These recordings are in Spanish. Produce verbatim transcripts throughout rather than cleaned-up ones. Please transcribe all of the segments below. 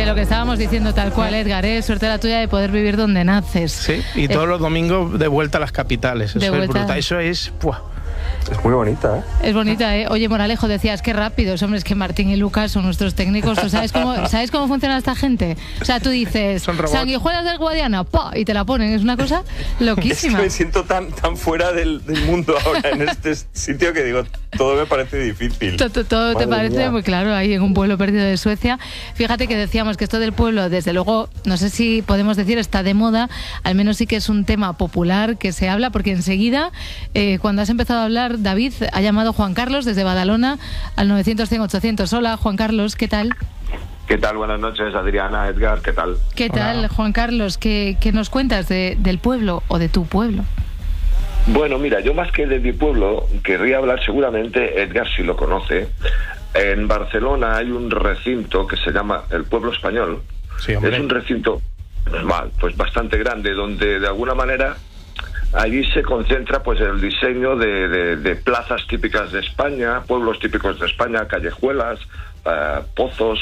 lo que estábamos diciendo tal cual, Edgar, ¿eh? Suerte la tuya de poder vivir donde naces. Sí, y todos eh, los domingos de vuelta a las capitales. Eso es brutal. Eso es... ¡Puah! Es muy bonita, ¿eh? Es bonita, ¿eh? Oye, Moralejo, decías que rápidos, hombre, es que Martín y Lucas son nuestros técnicos. ¿Tú sabes cómo, ¿sabes cómo funciona esta gente? O sea, tú dices, sanguijuelas del Guadiana, ¡pa! Y te la ponen. Es una cosa loquísima. Es que me siento tan, tan fuera del, del mundo ahora en este sitio que digo, todo me parece difícil. Todo, todo te parece mía. Muy claro, ahí en un pueblo perdido de Suecia. Fíjate que decíamos que esto del pueblo, desde luego, no sé si podemos decir está de moda, al menos sí que es un tema popular que se habla, porque enseguida, eh, cuando has empezado a hablar, David, ha llamado Juan Carlos desde Badalona al novecientos cien ochocientos. Hola, Juan Carlos, ¿qué tal? ¿Qué tal? Buenas noches, Adriana, Edgar, ¿qué tal? ¿Qué tal, Hola. Juan Carlos? ¿Qué, qué nos cuentas de, del pueblo o de tu pueblo? Bueno, mira, yo más que de mi pueblo, querría hablar seguramente, Edgar si lo conoce, en Barcelona hay un recinto que se llama el Pueblo Español. Sí, hombre. Es un recinto pues bastante grande, donde de alguna manera allí se concentra pues el diseño de, de, de plazas típicas de España, pueblos típicos de España, callejuelas, uh, pozos,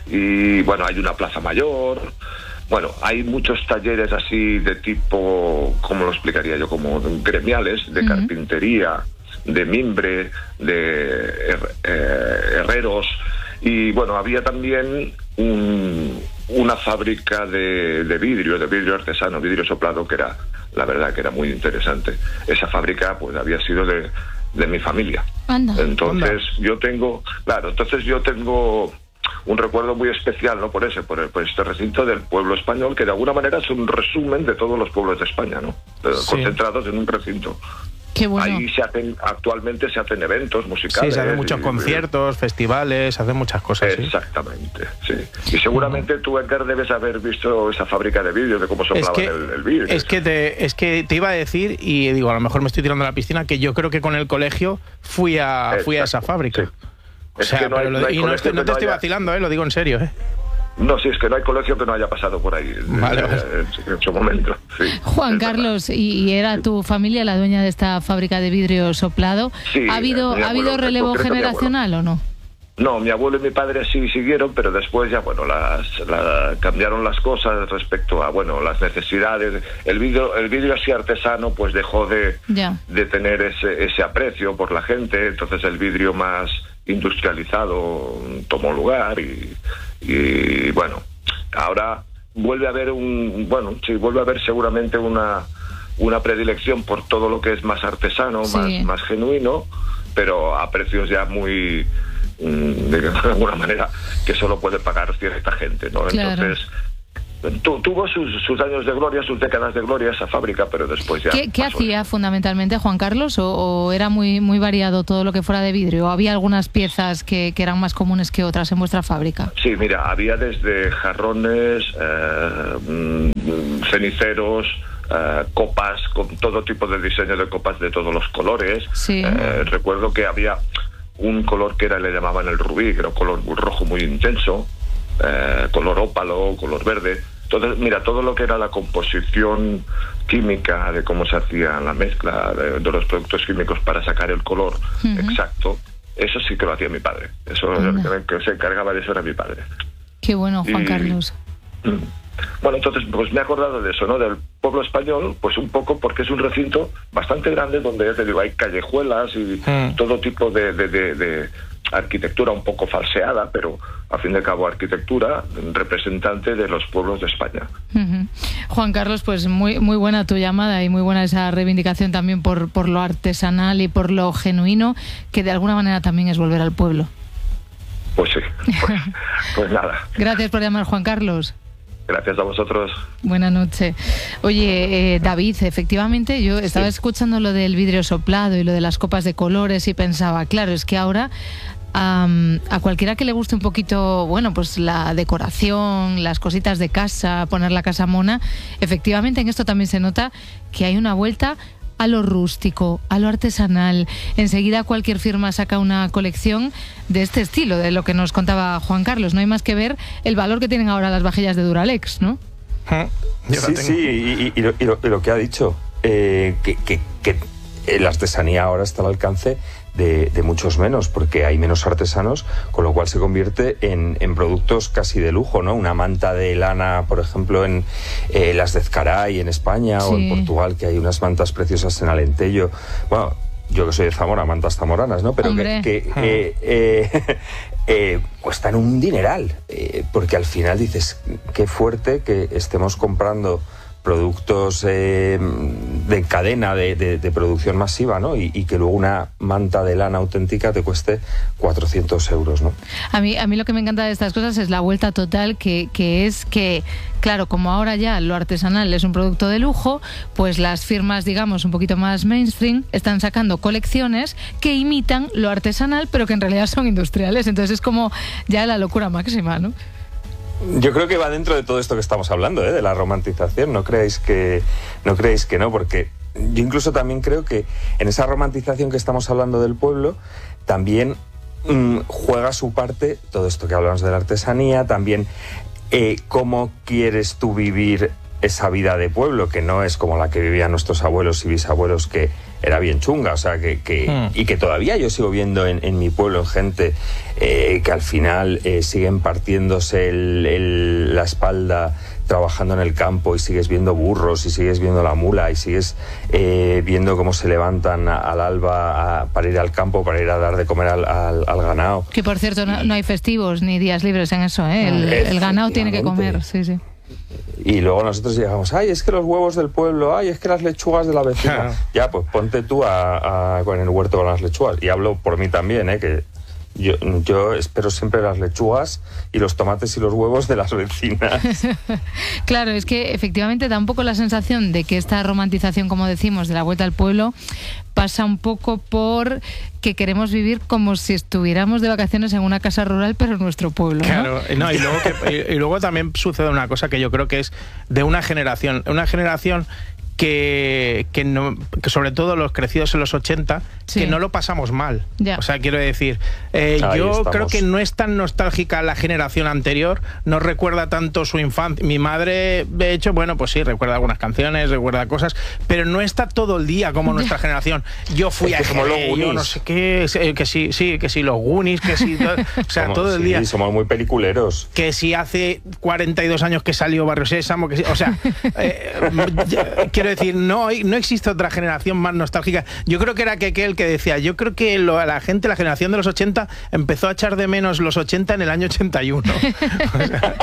y bueno, hay una plaza mayor. Bueno, hay muchos talleres así de tipo, ¿cómo lo explicaría yo? Como gremiales, de uh-huh. carpintería, de mimbre, de her, eh, herreros, y bueno, había también un, una fábrica de, de vidrio, de vidrio artesano, vidrio soplado, que era, la verdad que era muy interesante. Esa fábrica pues había sido de, de mi familia. Anda, entonces anda. yo tengo, claro, entonces yo tengo un recuerdo muy especial, ¿no? Por ese, por, el, por este recinto del pueblo español, que de alguna manera es un resumen de todos los pueblos de España, ¿no? Sí. Concentrados en un recinto. Qué bueno. Ahí se hacen, actualmente se hacen eventos musicales. Sí, se hacen muchos y, conciertos, y, festivales, se hacen muchas cosas. Exactamente, sí. sí. Y seguramente tú, Edgar, debes haber visto esa fábrica de vidrio, de cómo soplaban es que, el, el vidrio. Es que, te, es que te iba a decir, y digo, a lo mejor me estoy tirando a la piscina, que yo creo que con el colegio fui a, Exacto, fui a esa fábrica. Sí. O sea, es que no hay, lo, no hay y no, te, no te estoy haya... vacilando, ¿eh? Lo digo en serio, ¿eh? No, sí, es que no hay colegio que no haya pasado por ahí vale, en, vale. en, en su momento. Sí, Juan Carlos, ¿y, ¿y era tu familia la dueña de esta fábrica de vidrio soplado? Sí, ¿Ha habido, abuelo, ¿ha habido relevo generacional o no? No, mi abuelo y mi padre sí siguieron, pero después ya, bueno, las, la, cambiaron las cosas respecto a, bueno, las necesidades. El vidrio, el vidrio así artesano, pues dejó de, de tener ese, ese aprecio por la gente, entonces el vidrio más industrializado tomó lugar y, y bueno, ahora vuelve a haber un, bueno, sí, vuelve a haber seguramente una, una predilección por todo lo que es más artesano, sí. más, más genuino, pero a precios ya muy, de alguna manera, que solo puede pagar cierta gente, ¿no? Claro. Entonces, tu, tuvo sus, sus años de gloria, sus décadas de gloria esa fábrica, pero después ya... ¿Qué, ¿qué hacía ya fundamentalmente Juan Carlos? ¿O, o era muy, muy variado todo lo que fuera de vidrio? ¿O había algunas piezas que, que eran más comunes que otras en vuestra fábrica? Sí, mira, había desde jarrones, eh, ceniceros, eh, copas, con todo tipo de diseño de copas de todos los colores. Sí. Eh, recuerdo que había un color que era, le llamaban el rubí, que era un color rojo muy intenso, eh, color ópalo, color verde. Entonces, mira, todo lo que era la composición química de cómo se hacía la mezcla de, de los productos químicos para sacar el color uh-huh. exacto, eso sí que lo hacía mi padre. Eso, el que se encargaba de eso era mi padre. Qué bueno, Juan y, Carlos. Bueno, entonces, pues me he acordado de eso, ¿no? Del pueblo español, pues un poco porque es un recinto bastante grande donde, ya te digo, hay callejuelas y uh-huh. todo tipo de... de, de, de arquitectura un poco falseada, pero a fin de cabo arquitectura representante de los pueblos de España. Uh-huh. Juan Carlos, pues muy muy buena tu llamada y muy buena esa reivindicación también por, por lo artesanal y por lo genuino, que de alguna manera también es volver al pueblo. Pues sí, pues, pues nada. Gracias por llamar, Juan Carlos. Gracias a vosotros. Buenas noches. Oye, eh, David, efectivamente yo estaba sí. escuchando lo del vidrio soplado y lo de las copas de colores y pensaba, claro, es que ahora um, a cualquiera que le guste un poquito, bueno, pues la decoración, las cositas de casa, poner la casa mona, efectivamente en esto también se nota que hay una vuelta a lo rústico, a lo artesanal. Enseguida cualquier firma saca una colección de este estilo, de lo que nos contaba Juan Carlos. No hay más que ver el valor que tienen ahora las vajillas de Duralex, ¿no? Sí, sí, y, y, y, lo, y, lo, y lo que ha dicho, eh, que, que, que la artesanía ahora está al alcance de, de muchos menos, porque hay menos artesanos, con lo cual se convierte en, en productos casi de lujo, ¿no? Una manta de lana, por ejemplo, en eh, las de Ezcaray en España, sí. o en Portugal, que hay unas mantas preciosas en Alentejo. Bueno, yo que soy de Zamora, mantas zamoranas, ¿no? Pero Hombre. que, que eh, eh, eh, cuestan un dineral, eh, porque al final dices, qué fuerte que estemos comprando productos eh, de cadena, de, de, de producción masiva, ¿no? Y, y que luego una manta de lana auténtica te cueste cuatrocientos euros, ¿no? A mí, a mí lo que me encanta de estas cosas es la vuelta total, que, que es que, claro, como ahora ya lo artesanal es un producto de lujo, pues las firmas, digamos, un poquito más mainstream, están sacando colecciones que imitan lo artesanal, pero que en realidad son industriales. Entonces es como ya la locura máxima, ¿no? Yo creo que va dentro de todo esto que estamos hablando, ¿eh? De la romantización. No creéis que no creéis que no, porque yo incluso también creo que en esa romantización que estamos hablando del pueblo también mmm, juega su parte todo esto que hablamos de la artesanía, también eh, cómo quieres tú vivir esa vida de pueblo, que no es como la que vivían nuestros abuelos y bisabuelos, que era bien chunga, o sea, que, que mm. y que todavía yo sigo viendo en, en mi pueblo en gente eh, que al final eh, siguen partiéndose el, el, la espalda trabajando en el campo, y sigues viendo burros y sigues viendo la mula y sigues eh, viendo cómo se levantan a, al alba a, para ir al campo, para ir a dar de comer al, al, al ganado. Que por cierto no, no hay festivos ni días libres en eso, ¿eh? El, el ganado tiene que comer, sí, sí. Y luego nosotros llegamos, ay, es que los huevos del pueblo, ay, es que las lechugas de la vecina. Ya, pues ponte tú a, a, con el huerto con las lechugas. Y hablo por mí también, ¿eh? Que yo, yo espero siempre las lechugas y los tomates y los huevos de las vecinas. Claro, es que efectivamente da un poco la sensación de que esta romantización, como decimos, de la vuelta al pueblo, pasa un poco por que queremos vivir como si estuviéramos de vacaciones en una casa rural, pero en nuestro pueblo, ¿no? Claro, no, y, luego que, y, y luego también sucede una cosa que yo creo que es de una generación, una generación que, que, no, que sobre todo los crecidos en los ochenta, sí. que no lo pasamos mal. Ya. O sea, quiero decir, eh, yo estamos. creo que no es tan nostálgica la generación anterior, no recuerda tanto su infancia. Mi madre, de hecho, bueno, pues sí, recuerda algunas canciones, recuerda cosas, pero no está todo el día como nuestra generación. Yo fui es que a somos los Goonies. Yo no sé qué, que sí, sí, que sí, los Goonies, que sí, todo, o sea, somos, todo el sí, día. Somos muy peliculeros. Que si hace cuarenta y dos años que salió Barrio Sésamo, que sí, o sea, eh, ya, quiero decir, no, no existe otra generación más nostálgica. Yo creo que era que aquel que decía, yo creo que lo, la gente, la generación de los ochenta, empezó a echar de menos los ochenta en el año ochenta y uno. O sea,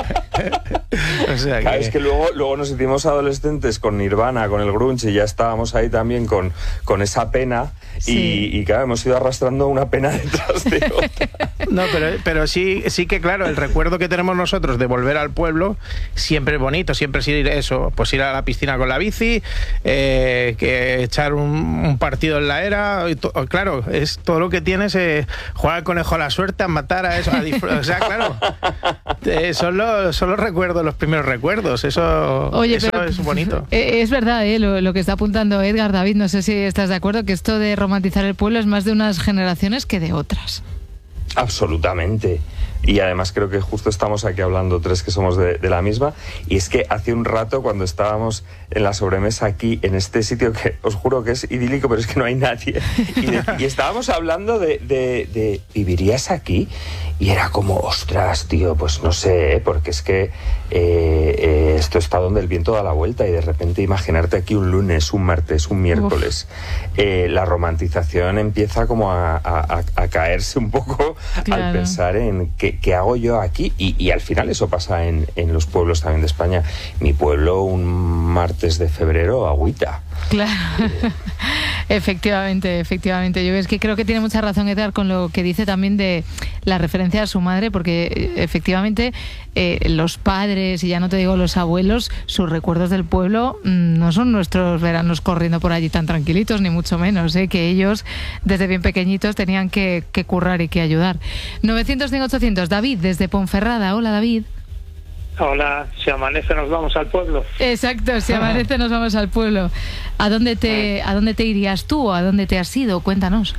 o sea que... Claro, es que luego, luego nos hicimos adolescentes con Nirvana, con el grunge, y ya estábamos ahí también con, con esa pena, sí. y, y claro, hemos ido arrastrando una pena detrás de otra. No, pero, pero sí, sí que claro, el recuerdo que tenemos nosotros de volver al pueblo siempre es bonito, siempre es ir eso, pues ir a la piscina con la bici, eh, que echar un, un partido en la era, y to, claro, es todo lo que tienes, eh, jugar al conejo a la suerte, a matar a eso, a o sea, claro, eh, son, los, son los recuerdos, los primeros recuerdos, eso, Oye, eso pero, es bonito. Es verdad, eh, lo, lo que está apuntando Edgar, David, no sé si estás de acuerdo, que esto de romantizar el pueblo es más de unas generaciones que de otras. Absolutamente. Y además creo que justo estamos aquí hablando tres que somos de, de la misma, y es que hace un rato cuando estábamos en la sobremesa aquí en este sitio que os juro que es idílico, pero es que no hay nadie, y, de, y estábamos hablando de, de, de ¿vivirías aquí? Y era como, ostras, tío, pues no sé, ¿eh? Porque es que eh, eh, esto está donde el viento da la vuelta, y de repente imaginarte aquí un lunes, un martes, un miércoles, eh, la romantización empieza como a, a, a caerse un poco, claro, al pensar en qué, qué hago yo aquí, y, y al final eso pasa en, en los pueblos también de España. Mi pueblo un martes de febrero, agüita. Claro, eh. efectivamente, efectivamente. Yo es que creo que tiene mucha razón Edgar con lo que dice también de la referencia a su madre, porque efectivamente eh, los padres, y ya no te digo los abuelos, sus recuerdos del pueblo mmm, no son nuestros veranos corriendo por allí tan tranquilitos, ni mucho menos, ¿eh? Que ellos desde bien pequeñitos tenían que, que currar y que ayudar. novecientos cien ochocientos, David desde Ponferrada. Hola, David. Hola, si amanece nos vamos al pueblo. Exacto, si amanece nos vamos al pueblo. ¿A dónde te, a dónde te irías tú o a dónde te has ido? Cuéntanos.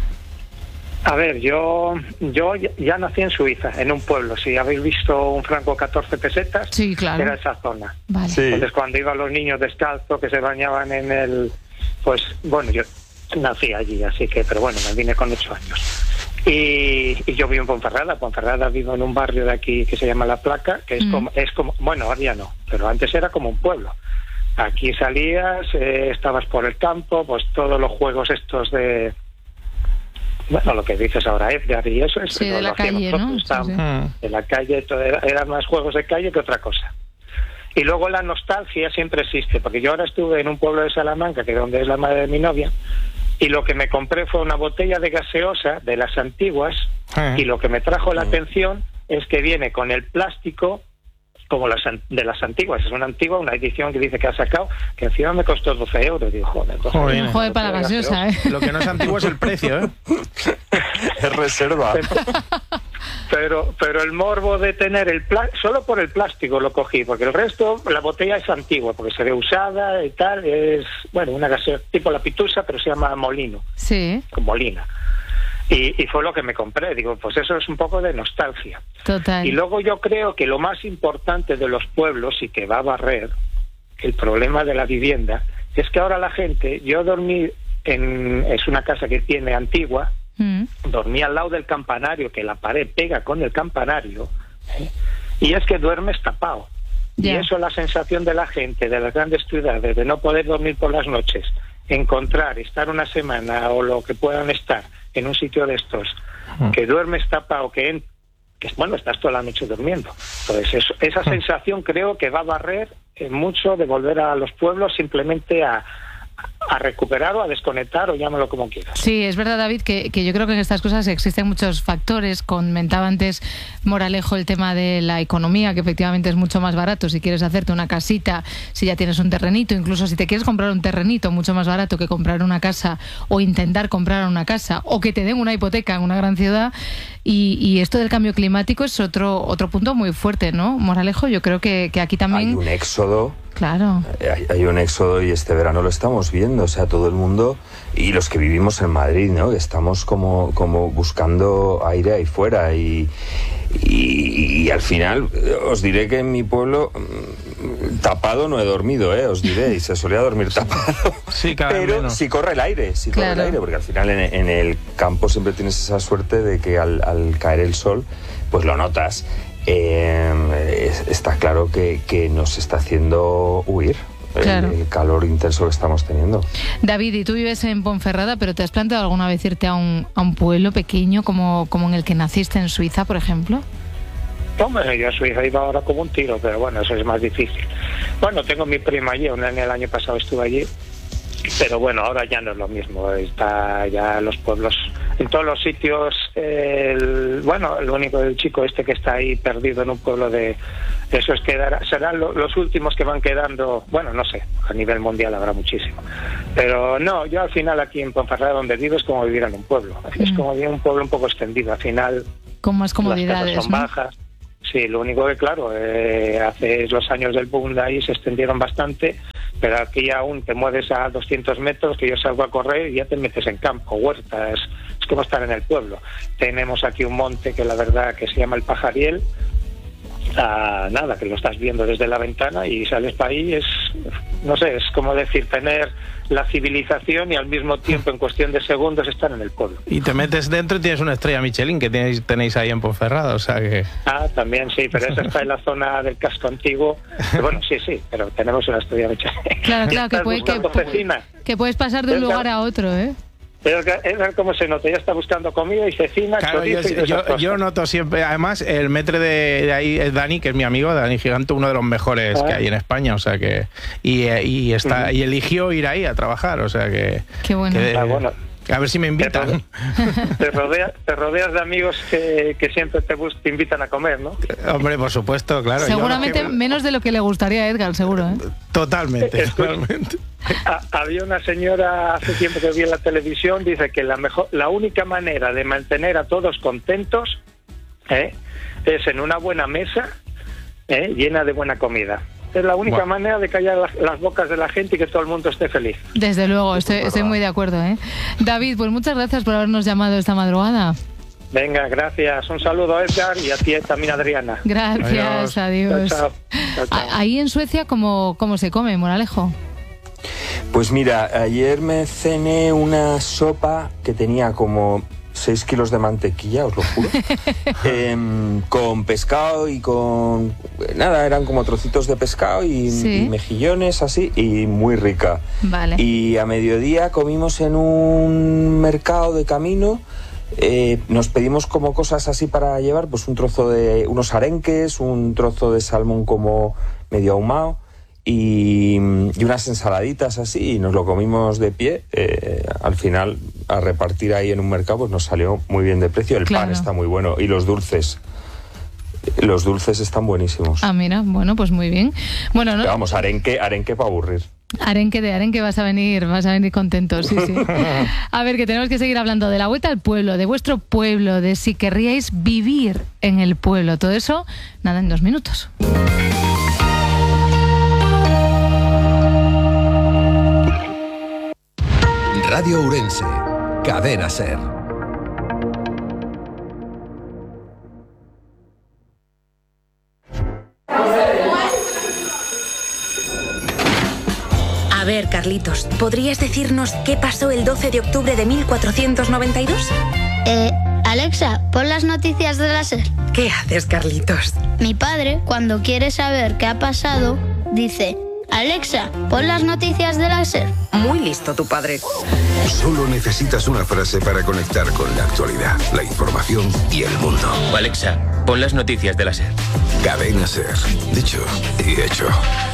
A ver, yo yo ya nací en Suiza, en un pueblo. Si habéis visto un franco catorce pesetas, sí, claro, era esa zona. Vale. Sí. Entonces cuando iban los niños descalzos que se bañaban en el... Pues bueno, yo nací allí, así que, pero bueno, me vine con ocho años. Y, y yo vivo en Ponferrada. Ponferrada vivo en un barrio de aquí que se llama La Placa, que es mm. como, es como, bueno, ahora ya no, pero antes era como un pueblo. Aquí salías, eh, estabas por el campo, pues todos los juegos estos de, bueno, lo que dices ahora, Edgar y eso, eso sí, no de la calle, ¿no? Sí, sí. De la calle, todo era, eran más juegos de calle que otra cosa. Y luego la nostalgia siempre existe, porque yo ahora estuve en un pueblo de Salamanca, que es donde es la madre de mi novia, y lo que me compré fue una botella de gaseosa de las antiguas, uh-huh. y lo que me trajo la atención es que viene con el plástico como las de las antiguas. Es una antigua, una edición que dice que ha sacado, que encima me costó doce euros. Digo, joder, doce joder, euros, joder para la gaseosa, ¿eh? Lo que no es antiguo es el precio, ¿eh? Es reserva. Pero pero el morbo de tener el plástico, solo por el plástico lo cogí, porque el resto, la botella es antigua, porque se ve usada y tal, es, bueno, una gaseosa tipo la Pitusa, pero se llama Molino. Sí. Con Molina. Y, y fue lo que me compré. Digo, pues eso es un poco de nostalgia. Total. Y luego yo creo que lo más importante de los pueblos, y que va a barrer el problema de la vivienda, es que ahora la gente, yo dormí en, es una casa que tiene antigua, mm. dormí al lado del campanario, que la pared pega con el campanario, ¿eh? Y es que duermes tapado. Yeah. Y eso es la sensación de la gente de las grandes ciudades, de no poder dormir por las noches, encontrar, estar una semana o lo que puedan estar en un sitio de estos, uh-huh. que duermes tapado, que, en, que bueno, estás toda la noche durmiendo. Entonces eso, esa uh-huh. sensación creo que va a barrer eh, mucho de volver a los pueblos simplemente a, a recuperar o a desconectar, o llámalo como quieras. Sí, es verdad, David, que, que yo creo que en estas cosas existen muchos factores. Comentaba antes Moralejo el tema de la economía, que efectivamente es mucho más barato si quieres hacerte una casita, si ya tienes un terrenito, incluso si te quieres comprar un terrenito, mucho más barato que comprar una casa o intentar comprar una casa, o que te den una hipoteca en una gran ciudad. Y, y esto del cambio climático es otro otro punto muy fuerte, ¿no, Moralejo? Yo creo que, que aquí también... Hay un éxodo. Claro. Hay, hay un éxodo, y este verano lo estamos viendo, o sea, todo el mundo, y los que vivimos en Madrid, ¿no? Que estamos como, como buscando aire ahí fuera, y, y, y al final os diré que en mi pueblo tapado no he dormido, ¿eh? Os diré, y se solía dormir tapado. Sí, cada pero menos. sí corre el aire, sí corre claro. el aire, porque al final en, en el campo siempre tienes esa suerte de que al, al caer el sol, pues lo notas. Eh, es, está claro que, que nos está haciendo huir claro. el, el calor intenso que estamos teniendo. David, y tú vives en Ponferrada, pero ¿te has planteado alguna vez irte a un, a un pueblo pequeño como, como en el que naciste en Suiza, por ejemplo? Hombre, yo a Suiza iba ahora como un tiro, pero bueno, eso es más difícil. Bueno, tengo mi prima allí, en el año pasado estuve allí, pero bueno, ahora ya no es lo mismo. Está ya los pueblos, en todos los sitios, el, bueno, el único del chico este que está ahí perdido en un pueblo de eso es quedar, serán lo, los últimos que van quedando, bueno, no sé, a nivel mundial habrá muchísimo. Pero no, yo al final aquí en Ponferrada, donde vivo, es como vivir en un pueblo. Mm. Es como vivir en un pueblo un poco extendido. Al final, con más comodidades, las casas son ¿no? bajas. Sí, lo único que, claro, eh, hace los años del boom de ahí se extendieron bastante, pero aquí aún te mueves a doscientos metros, que yo salgo a correr y ya te metes en campo, huertas, es como estar en el pueblo. Tenemos aquí un monte que la verdad que se llama el Pajariel, ah, nada, que lo estás viendo desde la ventana y sales para ahí, es, no sé, es como decir, tener la civilización y al mismo tiempo en cuestión de segundos estar en el pueblo. Y te metes dentro y tienes una estrella Michelin que tenéis, tenéis ahí en Ponferrada, o sea que... Ah, también sí, pero esa está en la zona del casco antiguo. Pero bueno, sí, sí, pero tenemos una estrella Michelin. Claro, claro, que, puede, que, que puedes pasar de un lugar a otro, ¿eh? Pero es ver cómo se nota, ya está buscando comida y cecina, claro, yo, y yo, yo noto siempre, además el metre de, de ahí es Dani, que es mi amigo, Dani Gigante, uno de los mejores ah. que hay en España, o sea que y, y está uh-huh. y eligió ir ahí a trabajar, o sea que... Qué bueno. Que, ah, bueno. A ver si me invitan. Te, rodea, te rodeas de amigos que, que siempre te, te invitan a comer, ¿no? Hombre, por supuesto, claro. Seguramente no, que... menos de lo que le gustaría a Edgar, seguro, ¿eh? Totalmente, totalmente. Había una señora hace tiempo que vi en la televisión, dice que la mejor, la única manera de mantener a todos contentos ¿eh? es en una buena mesa ¿eh? llena de buena comida. Es la única bueno. manera de callar las, las bocas de la gente y que todo el mundo esté feliz. Desde luego, estoy, estoy muy de acuerdo, ¿eh? David, pues muchas gracias por habernos llamado esta madrugada. Venga, gracias. Un saludo a Edgar y a ti también, Adriana. Gracias, adiós. adiós. Chao, chao. Chao, chao. Ahí en Suecia, ¿cómo, cómo se come, Moralejo? Pues mira, ayer me cené una sopa que tenía como seis kilos de mantequilla, os lo juro, eh, con pescado y con... Nada, eran como trocitos de pescado y, ¿sí? y mejillones así, y muy rica. Vale. Y a mediodía comimos en un mercado de camino. Eh, nos pedimos como cosas así para llevar, pues un trozo de unos arenques, un trozo de salmón como medio ahumado y, y unas ensaladitas así, y nos lo comimos de pie. Eh, al final, a repartir ahí en un mercado, pues nos salió muy bien de precio. El claro. pan está muy bueno y los dulces. Los dulces están buenísimos. Ah, mira, bueno, pues muy bien. Bueno, no... Vamos, arenque, arenque para aburrir. Arenque de arenque vas a venir, vas a venir contento, sí, sí. A ver, que tenemos que seguir hablando de la vuelta al pueblo, de vuestro pueblo, de si querríais vivir en el pueblo. Todo eso, nada, en dos minutos. Radio Ourense, Cadena SER. A ver, Carlitos, ¿podrías decirnos qué pasó el doce de octubre de mil cuatrocientos noventa y dos? Eh, Alexa, pon las noticias de la SER. ¿Qué haces, Carlitos? Mi padre, cuando quiere saber qué ha pasado, dice: Alexa, pon las noticias de la SER. Muy listo tu padre. Solo necesitas una frase para conectar con la actualidad, la información y el mundo. Alexa, pon las noticias de la SER. Cadena SER. Dicho y hecho.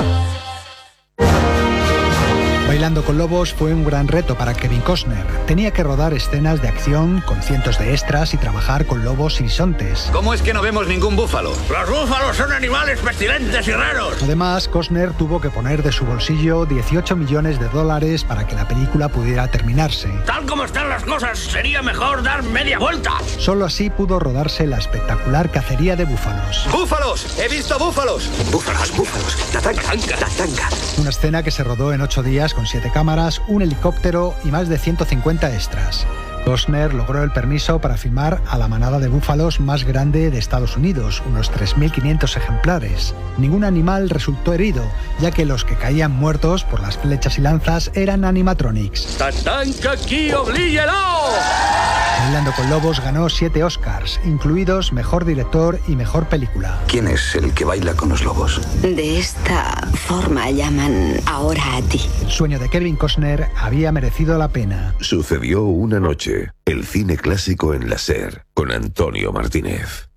Bailando con lobos fue un gran reto para Kevin Costner. Tenía que rodar escenas de acción con cientos de extras y trabajar con lobos y bisontes. ¿Cómo es que no vemos ningún búfalo? ¡Los búfalos son animales pestilentes y raros! Además, Costner tuvo que poner de su bolsillo dieciocho millones de dólares para que la película pudiera terminarse. Tal como están las cosas, sería mejor dar media vuelta. Solo así pudo rodarse la espectacular cacería de búfalos. ¡Búfalos! ¡He visto búfalos! ¡Búfalos, búfalos! ¡Tatanga, tatanga! Una escena que se rodó en ocho días con siete cámaras, un helicóptero y más de ciento cincuenta extras. Costner logró el permiso para filmar a la manada de búfalos más grande de Estados Unidos, unos tres mil quinientos ejemplares. Ningún animal resultó herido, ya que los que caían muertos por las flechas y lanzas eran animatronics. ¡Tatanka aquí, oblíguelo! Bailando con lobos ganó siete Oscars, incluidos Mejor Director y Mejor Película. ¿Quién es el que baila con los lobos? De esta forma llaman ahora a ti. Sueño de Kevin Costner había merecido la pena. Sucedió una noche. El cine clásico en la SER, con Antonio Martínez.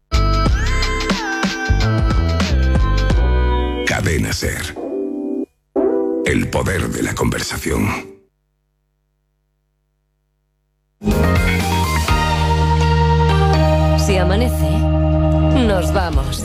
Cadena SER. El poder de la conversación. Si amanece, nos vamos.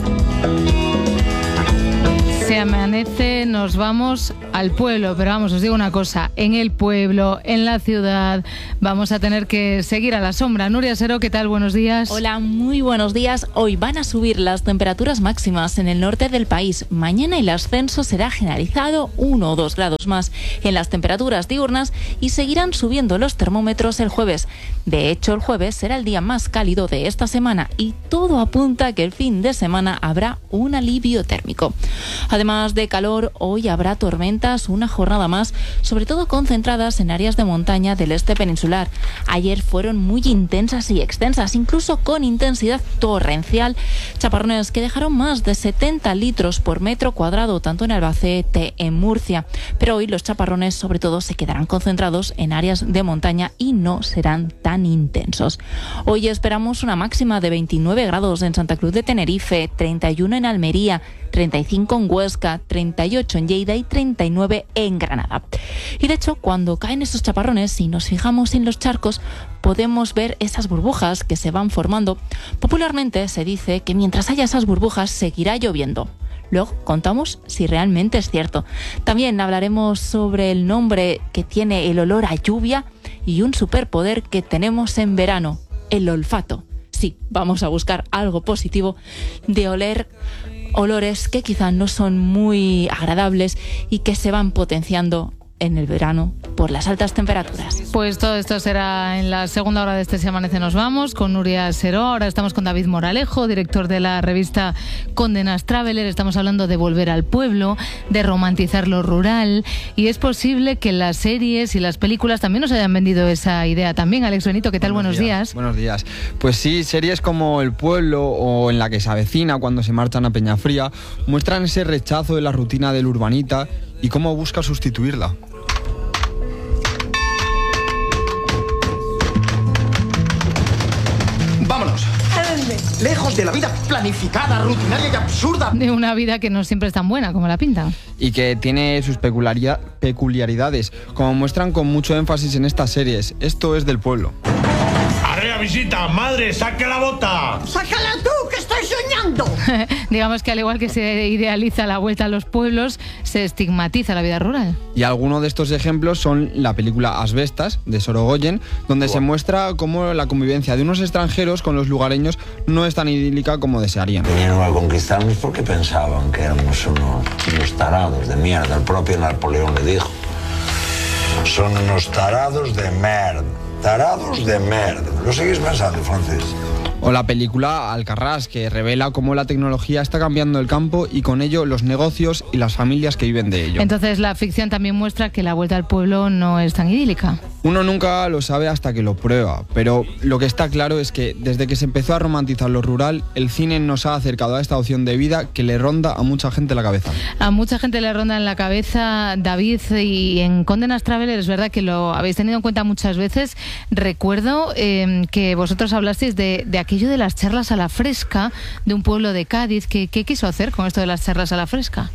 Se amanece, nos vamos al pueblo, pero vamos, os digo una cosa, en el pueblo, en la ciudad, vamos a tener que seguir a la sombra. Nuria Sero, ¿qué tal? Buenos días. Hola, muy buenos días. Hoy van a subir las temperaturas máximas en el norte del país. Mañana el ascenso será generalizado, uno o dos grados más en las temperaturas diurnas y seguirán subiendo los termómetros el jueves. De hecho, el jueves será el día más cálido de esta semana y todo apunta a que el fin de semana habrá un alivio térmico. Además de calor, hoy habrá tormentas una jornada más, sobre todo concentradas en áreas de montaña del este peninsular. Ayer fueron muy intensas y extensas, incluso con intensidad torrencial. Chaparrones que dejaron más de setenta litros por metro cuadrado, tanto en Albacete, en Murcia. Pero hoy los chaparrones, sobre todo, se quedarán concentrados en áreas de montaña y no serán tan intensos. Hoy esperamos una máxima de veintinueve grados en Santa Cruz de Tenerife, treinta y uno en Almería, treinta y cinco en Huesca, treinta y ocho en Lleida y treinta y nueve en Granada. Y de hecho, cuando caen estos chaparrones, si nos fijamos en los charcos, podemos ver esas burbujas que se van formando. Popularmente se dice que mientras haya esas burbujas seguirá lloviendo. Luego contamos si realmente es cierto. También hablaremos sobre el nombre que tiene el olor a lluvia y un superpoder que tenemos en verano, el olfato. Sí, vamos a buscar algo positivo de oler olores que quizá no son muy agradables y que se van potenciando en el verano por las altas temperaturas. Pues todo esto será en la segunda hora de este Se Amanece Nos Vamos, con Nuria Seró. Ahora estamos con David Moralejo, director de la revista Condenas Traveler. Estamos hablando de volver al pueblo, de romantizar lo rural, y es posible que las series y las películas también nos hayan vendido esa idea también. Alex Benito, ¿qué tal? Buenos, Buenos días. días. Buenos días. Pues sí, series como El Pueblo o En la que se avecina cuando se marchan a Peñafría muestran ese rechazo de la rutina del urbanita y cómo busca sustituirla. ¡Vámonos! Lejos de la vida planificada, rutinaria y absurda. De una vida que no siempre es tan buena como la pintan. Y que tiene sus peculiaridad, peculiaridades, como muestran con mucho énfasis en estas series. Esto es del pueblo. ¡Arrea visita! ¡Madre, saque la bota! ¡Sácala tú, que estoy soñando! Digamos que al igual que se idealiza la vuelta a los pueblos, se estigmatiza la vida rural. Y algunos de estos ejemplos son la película Asbestas, de Sorogoyen, donde wow. se muestra cómo la convivencia de unos extranjeros con los lugareños no es tan idílica como desearían. Vinieron a conquistarnos porque pensaban que éramos unos, unos tarados de mierda. El propio Napoleón le dijo. Son unos tarados de merda. Tarados de merda. ¿Lo seguís pensando, Francis? O la película Alcarrás, que revela cómo la tecnología está cambiando el campo y con ello los negocios y las familias que viven de ello. Entonces la ficción también muestra que la vuelta al pueblo no es tan idílica. Uno nunca lo sabe hasta que lo prueba, pero lo que está claro es que desde que se empezó a romantizar lo rural, el cine nos ha acercado a esta opción de vida que le ronda a mucha gente la cabeza. A mucha gente le ronda en la cabeza, David, y en Condenas Traveler es verdad que lo habéis tenido en cuenta muchas veces. Recuerdo eh, que vosotros hablasteis de, de aquello de las charlas a la fresca de un pueblo de Cádiz. ¿Qué, qué quiso hacer con esto de las charlas a la fresca?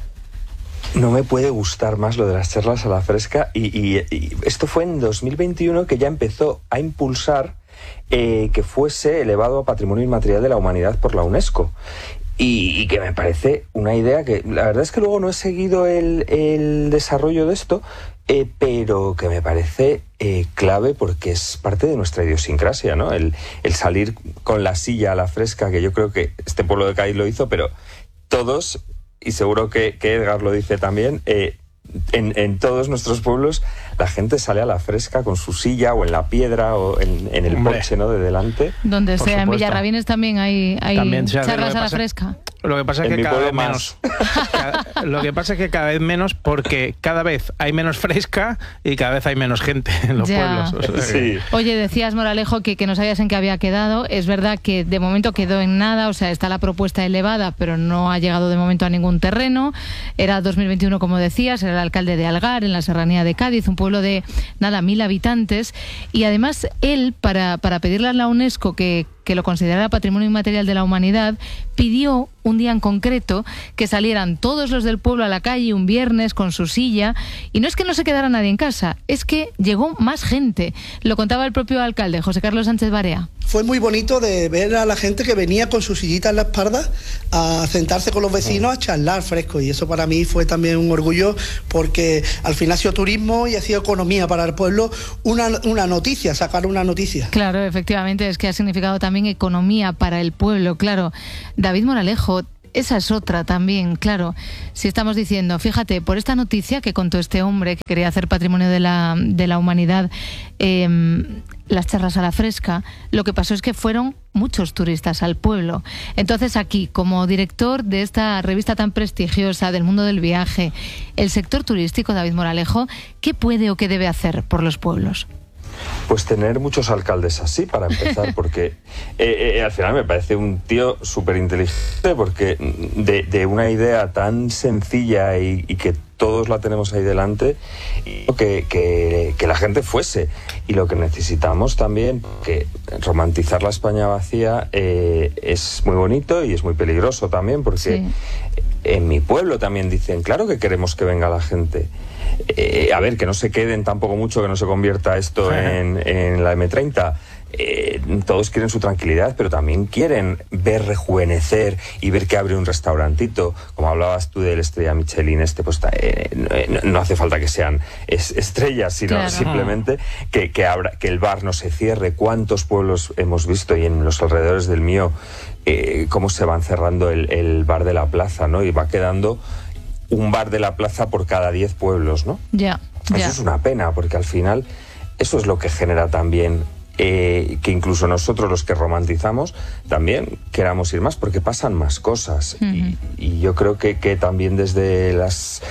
No me puede gustar más lo de las charlas a la fresca y, y, y esto fue en dos mil veintiuno que ya empezó a impulsar eh, que fuese elevado a Patrimonio Inmaterial de la Humanidad por la UNESCO. Y, y que me parece una idea que la verdad es que luego no he seguido el, el desarrollo de esto, eh, pero que me parece eh, clave porque es parte de nuestra idiosincrasia, ¿no? El, el salir con la silla a la fresca, que yo creo que este pueblo de Cádiz lo hizo, pero todos, y seguro que, que Edgar lo dice también, eh, en, en todos nuestros pueblos la gente sale a la fresca con su silla o en la piedra o en, en el Hombre. porche, ¿no? De delante. Donde sea, supuesto. En Villarrabines también hay, hay también charlas a la fresca. Lo que pasa es en que mi cada vez más. menos. Cada, lo que pasa es que cada vez menos porque cada vez hay menos fresca y cada vez hay menos gente en los ya. pueblos. O sea que... sí. Oye, decías, Moralejo, que, que no sabías en qué había quedado. Es verdad que de momento quedó en nada, o sea, está la propuesta elevada, pero no ha llegado de momento a ningún terreno. Era dos mil veintiuno, como decías, era el alcalde de Algar, en la serranía de Cádiz, un pueblo de, nada, mil habitantes. Y además, él, para, para pedirle a la UNESCO que que lo considerara Patrimonio Inmaterial de la Humanidad, pidió un día en concreto que salieran todos los del pueblo a la calle un viernes con su silla, y no es que no se quedara nadie en casa, es que llegó más gente. Lo contaba el propio alcalde, José Carlos Sánchez Barea. Fue muy bonito de ver a la gente que venía con su sillita en la espalda a sentarse con los vecinos a charlar fresco, y eso para mí fue también un orgullo porque al final ha sido turismo y ha sido economía para el pueblo, una, una noticia, sacar una noticia. Claro, efectivamente, es que ha significado también economía para el pueblo, claro. David Moralejo, esa es otra también, claro. Si estamos diciendo, fíjate, por esta noticia que contó este hombre que quería hacer Patrimonio de la, de la Humanidad, eh, las charlas a la fresca, lo que pasó es que fueron muchos turistas al pueblo. Entonces aquí, como director de esta revista tan prestigiosa del mundo del viaje, el sector turístico, David Moralejo, ¿qué puede o qué debe hacer por los pueblos? Pues tener muchos alcaldes así, para empezar, porque eh, eh, al final me parece un tío súper inteligente, porque de, de una idea tan sencilla y, y que todos la tenemos ahí delante, que, que, que la gente fuese. Y lo que necesitamos también, que romantizar la España vacía eh, es muy bonito y es muy peligroso también, porque sí. En mi pueblo también dicen, claro que queremos que venga la gente. Eh, a ver, que no se queden tampoco mucho, que no se convierta esto en, en la eme treinta. Eh, todos quieren su tranquilidad, pero también quieren ver rejuvenecer y ver que abre un restaurantito. Como hablabas tú del Estrella Michelin, este, pues eh, no, no hace falta que sean es, estrellas, sino claro. simplemente que, que, abra, que el bar no se cierre. ¿Cuántos pueblos hemos visto, y en los alrededores del mío, eh, cómo se van cerrando el, el bar de la plaza, ¿no? Y va quedando un bar de la plaza por cada diez pueblos, ¿no? Ya. Eso Ya. es una pena, porque al final eso es lo que genera también eh, que incluso nosotros los que romantizamos también queramos ir más, porque pasan más cosas. Ujú. y, y yo creo que, que también desde las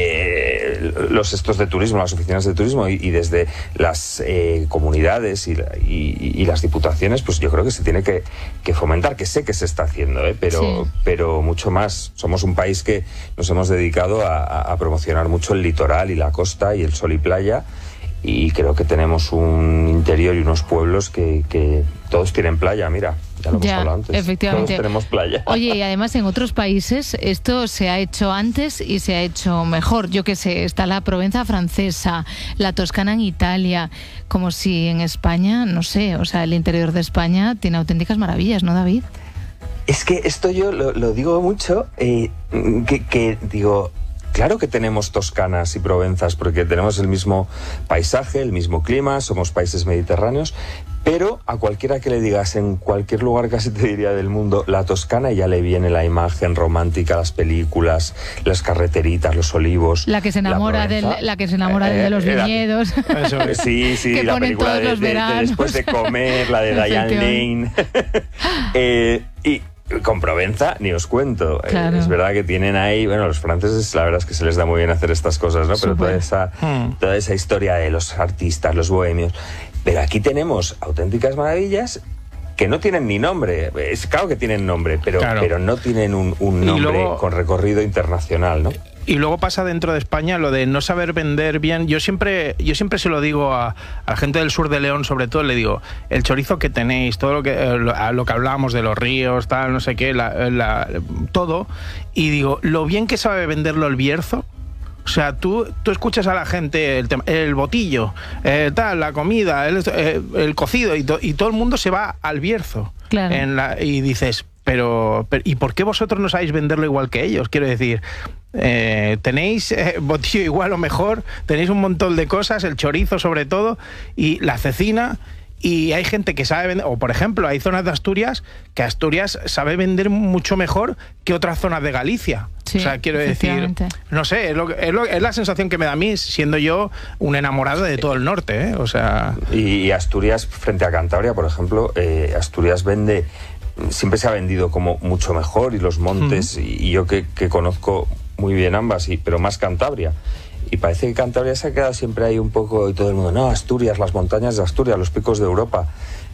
eh, los estos de turismo, las oficinas de turismo y, y desde las eh, comunidades y, la- y- y las diputaciones, pues yo creo que se tiene que, que fomentar, que sé que se está haciendo, ¿eh? pero, Sí. pero mucho más. Somos un país que nos hemos dedicado a, a- a promocionar mucho el litoral y la costa y el sol y playa, y creo que tenemos un interior y unos pueblos que, que todos tienen playa, mira, ya lo hemos Ya, hablado antes. efectivamente. Todos tenemos playa. Oye, y además en otros países esto se ha hecho antes y se ha hecho mejor. Yo qué sé, está la Provenza francesa, la Toscana en Italia, como si en España, no sé, o sea, el interior de España tiene auténticas maravillas, ¿no, David? Es que esto yo lo, lo digo mucho, eh, que, que digo, claro que tenemos Toscanas y Provenzas, porque tenemos el mismo paisaje, el mismo clima, somos países mediterráneos, pero a cualquiera que le digas en cualquier lugar, casi te diría del mundo, la Toscana, ya le viene la imagen romántica, las películas, las carreteritas, los olivos. La que se enamora, la del, Provenza. la que se enamora Eh, de los eh, la- viñedos. Sí, sí, Que la ponen película todos de, los de- de veranos. Después de comer, la de Diane Lane. Eh, y con Provenza ni os cuento. Eh, Claro. es verdad que tienen ahí, bueno, los franceses la verdad es que se les da muy bien hacer estas cosas, ¿no? Pero Súper. toda esa, toda esa historia de los artistas, los bohemios. Pero aquí tenemos auténticas maravillas que no tienen ni nombre. Es claro que tienen nombre, pero, Claro. pero no tienen un, un Y nombre luego- con recorrido internacional, ¿no? Y luego pasa dentro de España lo de no saber vender bien. Yo siempre, yo siempre se lo digo a, a la gente del sur de León, sobre todo, le digo, el chorizo que tenéis, todo lo que, eh, lo, a lo que hablábamos de los ríos, tal, no sé qué, la- la- todo, y digo, lo bien que sabe venderlo el Bierzo. O sea, tú, tú escuchas a la gente el, tema- el botillo, eh, tal, la comida, el, eh, el cocido, y, to- y todo el mundo se va al Bierzo. Claro. En la- y dices, pero, pero ¿y por qué vosotros no sabéis venderlo igual que ellos? Quiero decir, eh, tenéis eh, botillo igual o mejor, tenéis un montón de cosas, el chorizo sobre todo, y la cecina. Y hay gente que sabe vender, o por ejemplo, hay zonas de Asturias que Asturias sabe vender mucho mejor que otras zonas de Galicia. Sí, o sea, quiero decir, efectivamente. no sé, es, lo, que- es, lo- es la sensación que me da a mí, siendo yo un enamorado de todo el norte, ¿eh? O sea... Y, y Asturias, frente a Cantabria, por ejemplo, eh, Asturias vende, siempre se ha vendido como mucho mejor, y los montes, y, y yo que, que conozco muy bien ambas, y, pero más Cantabria. Y parece que Cantabria se ha quedado siempre ahí un poco, y todo el mundo, no, Asturias, las montañas de Asturias, los picos de Europa.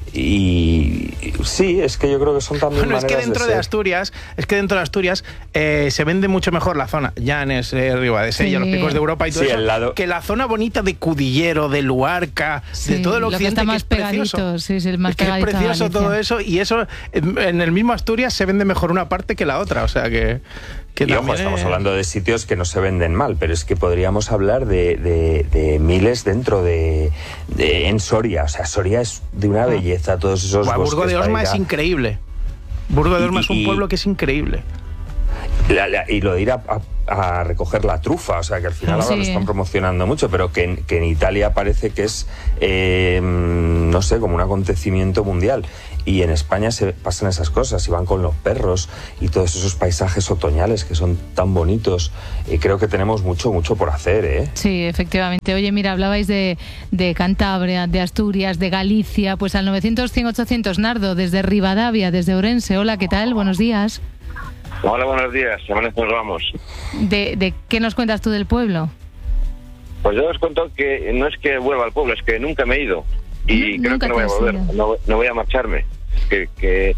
Y, y sí, es que yo creo que son también Bueno, es que maneras dentro de de, ser. Asturias, es que dentro de Asturias eh, se vende mucho mejor la zona Llanes, eh, Ribadesella, Sí. los picos de Europa y todo Sí, eso, el lado- que la zona bonita de Cudillero, de Luarca, Sí, de todo el lo que occidente, está más es precioso. pegadito, sí, sí, el más Es que es pegadito a precioso Galicia. todo eso, y eso en, en el mismo Asturias se vende mejor una parte que la otra, o sea que... que Y ojo, también estamos es- hablando de sitios que no se venden mal, pero es que podríamos hablar de, de- de miles dentro de, de- en Soria. O sea, Soria es de una belleza, todos esos Buah, bosques. Burgo de Osma para ir es a- increíble. Burgo de Y- Osma es un y- pueblo que es increíble. La- la- y lo de ir a, a- a recoger la trufa, o sea, que al final ahora Sí. lo están promocionando mucho, pero que en, que en Italia parece que es, eh, no sé, como un acontecimiento mundial. Y en España se pasan esas cosas, y van con los perros y todos esos paisajes otoñales que son tan bonitos. Y creo que tenemos mucho, mucho por hacer, ¿eh? Sí, efectivamente. Oye, mira, hablabais de, de Cantabria, de Asturias, de Galicia, pues al novecientos, cien, ochocientos, Nardo, desde Rivadavia, desde Ourense. Hola, ¿qué tal? Buenos días. Hola, buenos días. Semanas nos vamos. ¿De, de qué nos cuentas tú del pueblo? Pues yo os cuento que no es que vuelva al pueblo, es que nunca me he ido. Y Mm, creo nunca que no voy a te has volver, ido. no, no voy a marcharme. Que, que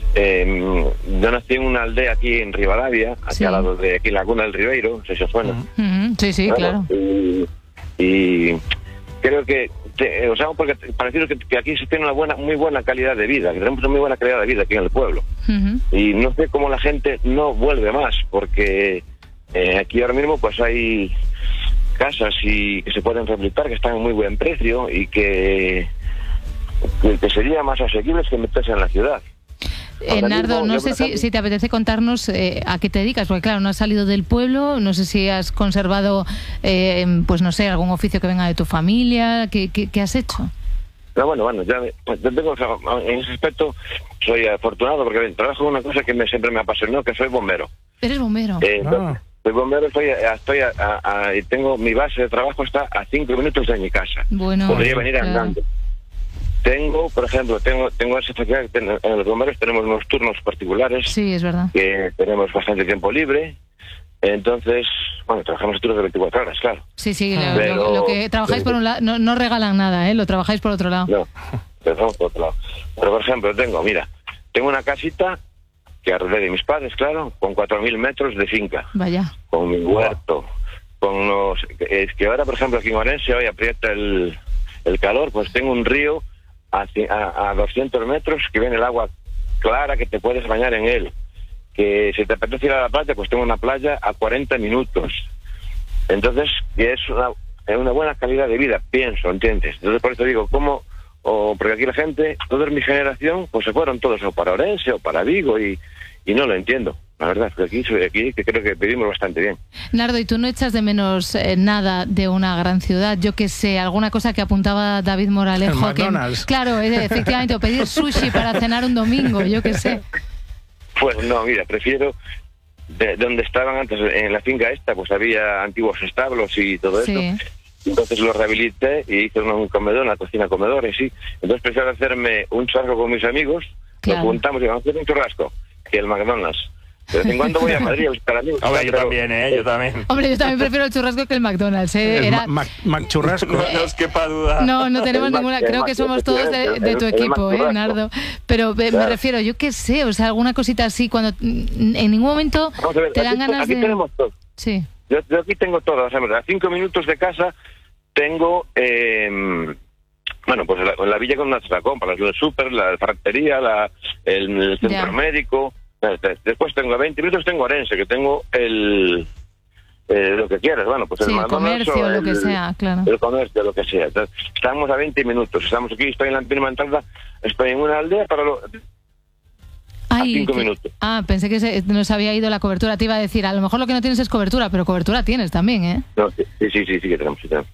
eh, yo nací en una aldea aquí en Rivadavia, aquí Sí. al lado de aquí en Laguna del Ribeiro, no sé si os suena. Ujú, sí, sí, claro. Y, y creo que, te- o sea, porque para deciros que, que aquí se tiene una buena, muy buena calidad de vida, que tenemos una muy buena calidad de vida aquí en el pueblo. Ujú. Y no sé cómo la gente no vuelve más, porque eh, aquí ahora mismo pues hay casas y que se pueden rehabilitar, que están a muy buen precio y que, que, que sería más asequibles que meterse en la ciudad. Eh, Ahora Nardo, mismo, no yo, sé por si, ejemplo- si te apetece contarnos eh, a qué te dedicas, porque claro, no has salido del pueblo, no sé si has conservado, eh, pues no sé, algún oficio que venga de tu familia, ¿qué, qué, qué has hecho? No, bueno, bueno, ya pues, yo tengo, en ese aspecto soy afortunado porque trabajo en una cosa que me, siempre me apasionó, que soy bombero. Eres bombero. Eh, entonces, soy bombero, estoy, estoy a, a, a, y tengo mi base de trabajo está a cinco minutos de mi casa. Bueno, podría venir claro. andando. Tengo, por ejemplo, tengo tengo esa facilidad que en los bomberos tenemos unos turnos particulares. Sí, es verdad. Que tenemos bastante tiempo libre. Entonces, bueno, trabajamos turnos de veinticuatro horas, claro. Sí, sí, lo, pero, lo, lo que trabajáis por un lado, no, no regalan nada, ¿eh? Lo trabajáis por otro lado. No, trabajamos por otro lado. Pero, por ejemplo, tengo, mira, tengo una casita que arreglé de mis padres, claro, con cuatro mil metros de finca. Vaya. Con mi huerto, con los... Es que ahora, por ejemplo, aquí en Orense hoy aprieta el, el calor, pues tengo un río a, a, a doscientos metros que viene el agua clara que te puedes bañar en él. Que si te apetece ir a la playa, pues tengo una playa a cuarenta minutos. Entonces, es una, es una buena calidad de vida, pienso, ¿entiendes? Entonces, por eso digo, ¿cómo...? O, porque aquí la gente, toda mi generación, pues se fueron todos o para Orense o para Vigo y, y no lo entiendo. La verdad, porque aquí, aquí que creo que vivimos bastante bien. Nardo, ¿y tú no echas de menos eh, nada de una gran ciudad? Yo que sé, alguna cosa que apuntaba David Moralejo. El McDonald's. Que, claro, eh, efectivamente, o pedir sushi para cenar un domingo, yo que sé. Pues no, mira, prefiero de, de donde estaban antes, en la finca esta, pues había antiguos establos y todo Sí. eso. Entonces lo rehabilité y hice un comedor, una cocina comedor y sí. Entonces prefiero hacerme un churrasco con mis amigos, Claro. nos juntamos y vamos a hacer un churrasco, que el McDonald's. De vez en cuando voy a Madrid a buscar amigos. Hombre, yo pero- también, ¿eh? Yo también. Hombre, yo también prefiero el churrasco que el McDonald's. ¿eh? El Era... Mac, Mac Churrasco. No, no os quepa duda. No, no tenemos El Mac- ninguna. el Creo Mac- que somos todos de, de tu el- el equipo, ¿eh, Mac Nardo? Pero eh, me Claro. refiero, yo qué sé, o sea, alguna cosita así, cuando mm, en ningún momento Vamos a ver, te dan aquí, ganas aquí de. tenemos todo. Sí. Yo, yo aquí tengo todo, o sea, a cinco minutos de casa tengo, eh, bueno, pues la, la villa con una compra, el súper, la ferretería, la, el, el centro Ya. médico. Después tengo a veinte minutos, tengo Orense, que tengo el... eh, lo que quieras, bueno, pues Sí, el el McDonald's comercio, o lo que el- sea, claro. El comercio, lo que sea. Entonces, estamos a veinte minutos, estamos aquí, estoy en la misma entrada, estoy en una aldea para lo... Ay, cinco que- minutos. Ah, pensé que se, nos había ido la cobertura. Te iba a decir, a lo mejor lo que no tienes es cobertura, pero cobertura tienes también, ¿eh? No, sí, sí, sí, sí, sí que tenemos, sí tenemos.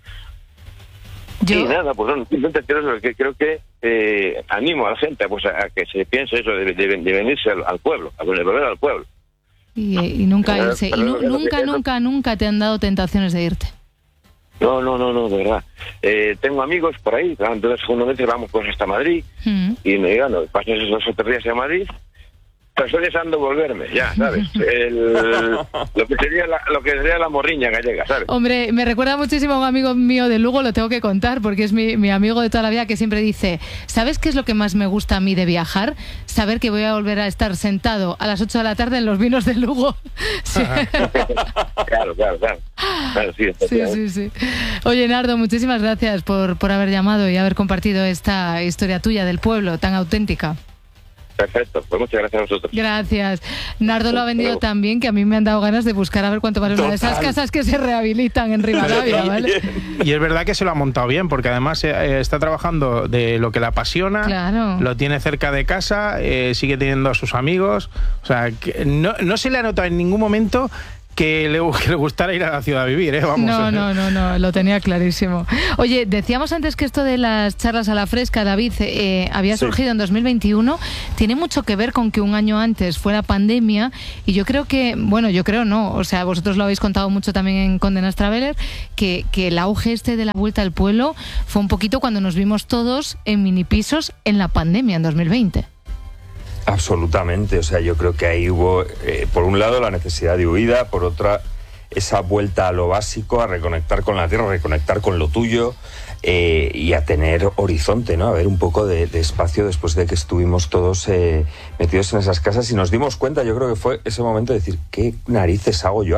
Yo- Y nada, pues no, simplemente creo que, creo que eh, animo a la gente pues, a, a que se piense eso de, de- de venirse al, al pueblo, a volver al pueblo. Y, y nunca Pero- irse. Y pero nu- es lo que- nunca, es lo- nunca, nunca te han dado tentaciones de irte. No, no, no, no, de verdad. Eh, tengo amigos por ahí, claro, entonces uno vez vamos pues hasta Madrid Mm. y me digan, no, pasas esos dos o tres días en Madrid, pero estoy deseando volverme, ya, ¿sabes? El- lo que sería la, lo que sería la morriña gallega, ¿sabes? Hombre, me recuerda muchísimo a un amigo mío de Lugo, lo tengo que contar, porque es mi, mi amigo de toda la vida que siempre dice, ¿sabes qué es lo que más me gusta a mí de viajar? Saber que voy a volver a estar sentado a las ocho de la tarde en los vinos de Lugo. Sí, Claro, claro, claro. Claro, sí, sí, efectivamente. sí, sí. Oye, Nardo, muchísimas gracias por, por haber llamado y haber compartido esta historia tuya del pueblo tan auténtica. Perfecto, pues muchas gracias a vosotros. Gracias. Nardo lo ha vendido tan bien que a mí me han dado ganas de buscar a ver cuánto vale una de esas Total. casas que se rehabilitan en Rivadavia, ¿vale? Y es verdad que se lo ha montado bien, porque además eh, está trabajando de lo que le apasiona, Claro. lo tiene cerca de casa, eh, sigue teniendo a sus amigos, o sea, que no, no se le ha notado en ningún momento que le, que le gustara ir a la ciudad a vivir, ¿eh? Vamos. No, no, no, no, lo tenía clarísimo. Oye, decíamos antes que esto de las charlas a la fresca, David, eh, había Sí. surgido en dos mil veintiuno. Tiene mucho que ver con que un año antes fuera pandemia y yo creo que, bueno, yo creo no, o sea, vosotros lo habéis contado mucho también en Condenas Traveler, que, que el auge este de la vuelta al pueblo fue un poquito cuando nos vimos todos en minipisos en la pandemia, en dos mil veinte. Absolutamente, o sea, yo creo que ahí hubo, eh, por un lado, la necesidad de huida, por otra, esa vuelta a lo básico, a reconectar con la tierra, a reconectar con lo tuyo eh, y a tener horizonte, ¿no? A ver un poco de, de espacio después de que estuvimos todos eh, metidos en esas casas y nos dimos cuenta, yo creo que fue ese momento de decir, ¿qué narices hago yo